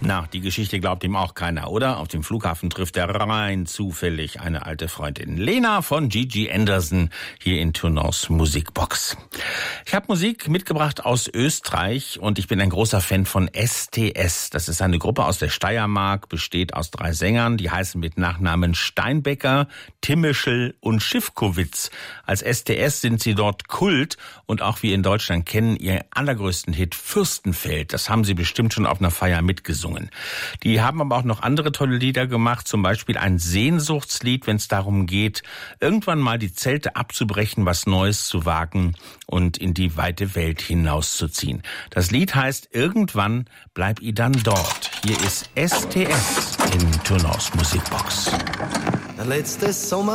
Na, die Geschichte glaubt ihm auch keiner, oder? Auf dem Flughafen trifft er rein zufällig eine alte Freundin. Lena von Gigi Anderson hier in Tournants Musikbox. Ich habe Musik mitgebracht aus Österreich und ich bin ein großer Fan von STS. Das ist eine Gruppe aus der Steiermark, besteht aus 3 Sängern. Die heißen mit Nachnamen Steinbecker, Timmischl und Schiffkowitz. Als STS sind sie dort Kult und auch wir in Deutschland kennen ihren allergrößten Hit Fürstenfeld. Das haben sie bestimmt schon auf einer Feier mitgesungen. Die haben aber auch noch andere tolle Lieder gemacht, zum Beispiel ein Sehnsuchtslied, wenn es darum geht, irgendwann mal die Zelte abzubrechen, was Neues zu wagen und in die weite Welt hinauszuziehen. Das Lied heißt Irgendwann bleib i dann dort. Hier ist STS in Tournants Musikbox. Letztes Sommer